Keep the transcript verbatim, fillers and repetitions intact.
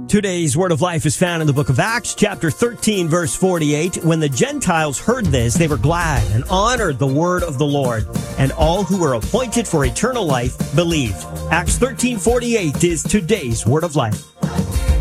Today's Word of Life is found in the book of Acts, chapter thirteen, verse forty-eight. When the Gentiles heard this, they were glad and honored the word of the Lord, and all who were appointed for eternal life believed. Acts thirteen forty-eight is today's Word of Life.